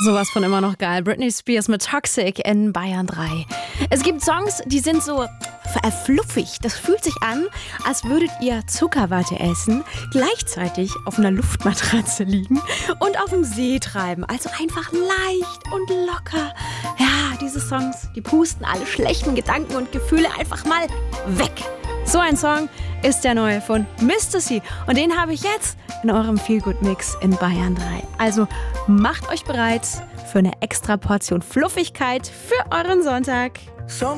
Sowas von immer noch geil. Britney Spears mit Toxic in Bayern 3. Es gibt Songs, die sind so fluffig. Das fühlt sich an, als würdet ihr Zuckerwatte essen, gleichzeitig auf einer Luftmatratze liegen und auf dem See treiben. Also einfach leicht und locker. Ja, diese Songs, die pusten alle schlechten Gedanken und Gefühle einfach mal weg. So ein Song ist der neue von Mr. C. Und den habe ich jetzt in eurem Feel-Good-Mix in Bayern 3. Also macht euch bereit für eine extra Portion Fluffigkeit für euren Sonntag.